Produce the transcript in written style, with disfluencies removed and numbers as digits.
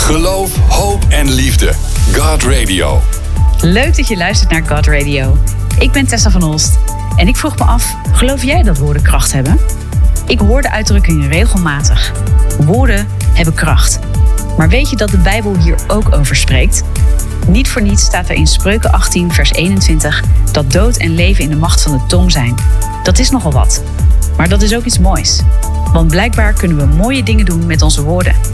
Geloof, hoop en liefde. God Radio. Leuk dat je luistert naar God Radio. Ik ben Tessa van Holst en ik vroeg me af, geloof jij dat woorden kracht hebben? Ik hoor de uitdrukking regelmatig. Woorden hebben kracht. Maar weet je dat de Bijbel hier ook over spreekt? Niet voor niets staat er in Spreuken 18 vers 21 dat dood en leven in de macht van de tong zijn. Dat is nogal wat. Maar dat is ook iets moois. Want blijkbaar kunnen we mooie dingen doen met onze woorden.